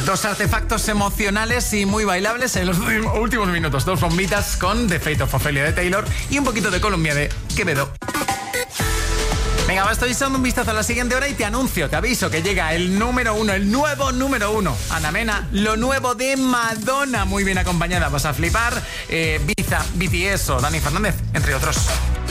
Dos artefactos emocionales y muy bailables en los últimos minutos. Dos bombitas con The Fate of Ophelia de Taylor y un poquito de Colombia de Quevedo. Venga, estoy echando un vistazo a la siguiente hora y te anuncio, te aviso que llega el número uno, el nuevo número uno. Ana Mena, lo nuevo de Madonna, muy bien acompañada, vas a flipar. Biza, BTS o Dani Fernández, entre otros.